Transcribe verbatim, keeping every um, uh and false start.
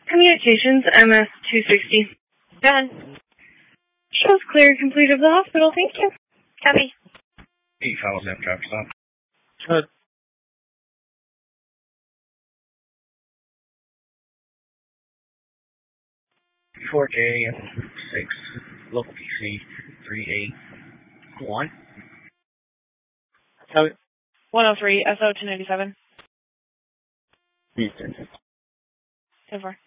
Communications, M S two sixty. Done. Shows clear, complete of the hospital. Thank you. Copy. Eight follows that traffic stop. Good. four K six, local P C three eight one. Copy. one oh three, S O two ninety-seven. Eastern. So far.